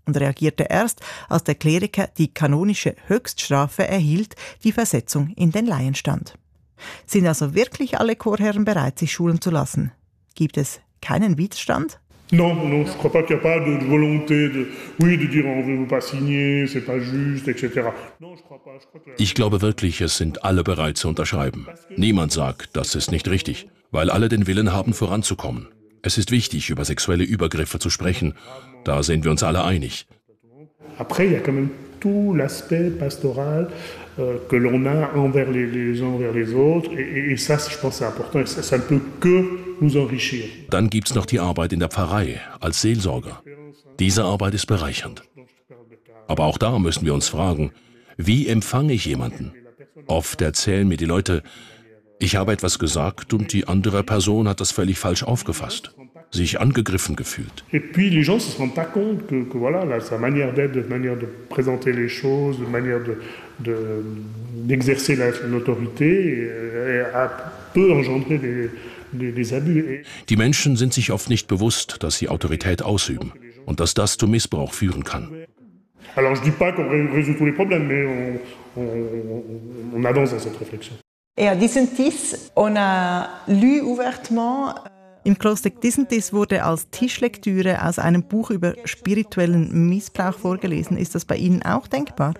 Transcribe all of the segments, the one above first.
und reagierte erst, als der Kleriker die kanonische Höchststrafe erhielt, die Versetzung in den Laienstand. Sind also wirklich alle Chorherren bereit, sich schulen zu lassen? Gibt es keinen Widerstand? Non, je crois pas qu'il y a pas de volonté de dire on veut pas signer, c'est pas juste, etc. Non, je crois pas. Ich glaube wirklich, es sind alle bereit zu unterschreiben. Niemand sagt, das ist nicht richtig, weil alle den Willen haben, voranzukommen. Es ist wichtig, über sexuelle Übergriffe zu sprechen. Da sind wir uns alle einig. Après, il y a quand même tout l'aspect pastoral que l'on a envers les uns envers les autres. Et ça, je pense, c'est important. Et ça ne peut que nous enrichir. Dann gibt's noch die Arbeit in der Pfarrei als Seelsorger. Diese Arbeit ist bereichernd. Aber auch da müssen wir uns fragen, wie empfange ich jemanden? Oft erzählen mir die Leute, ich habe etwas gesagt und die andere Person hat das völlig falsch aufgefasst, sich angegriffen gefühlt. Et puis les gens se rendent pas compte que voilà, sa manière d'être, de manière de présenter les choses, de manière d'exercer l'autorité, peut engendrer des abus. Die Menschen sind sich oft nicht bewusst, dass sie Autorität ausüben und dass das zu Missbrauch führen kann. Alors je dis pas qu'on résout tous les problèmes, mais on avance dans cette réflexion. Et à Disentis, on a lu ouvertement. Im Kloster Disentis wurde als Tischlektüre aus einem Buch über spirituellen Missbrauch vorgelesen. Ist das bei Ihnen auch denkbar?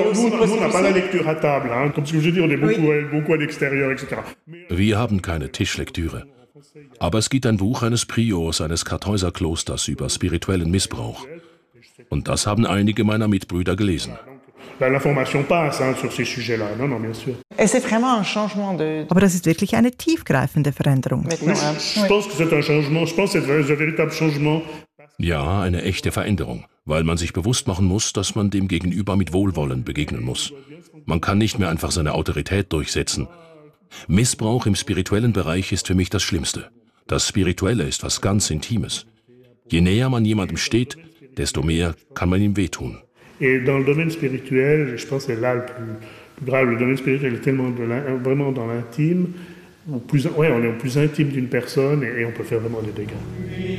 Wir haben keine Tischlektüre. Aber es gibt ein Buch eines Priors eines Kartäuserklosters über spirituellen Missbrauch. Und das haben einige meiner Mitbrüder gelesen. L'information passe sur ces sujets-là. Non, bien sûr. Aber das ist wirklich eine tiefgreifende Veränderung. Ja, eine echte Veränderung, weil man sich bewusst machen muss, dass man dem Gegenüber mit Wohlwollen begegnen muss. Man kann nicht mehr einfach seine Autorität durchsetzen. Missbrauch im spirituellen Bereich ist für mich das Schlimmste. Das Spirituelle ist was ganz Intimes. Je näher man jemandem steht, desto mehr kann man ihm wehtun. Et dans le domaine spirituel, je pense que c'est là le plus grave. Le domaine spirituel est tellement vraiment dans l'intime. On est au plus intime d'une personne et on peut faire vraiment des dégâts.